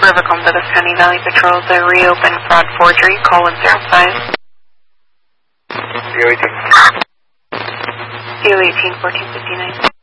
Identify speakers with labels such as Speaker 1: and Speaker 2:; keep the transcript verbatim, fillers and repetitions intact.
Speaker 1: Rivercombe, Douglas County Valley Patrol to reopen fraud forgery. Call one zero five.
Speaker 2: zero eighteen.
Speaker 1: zero eighteen, fourteen fifty-nine.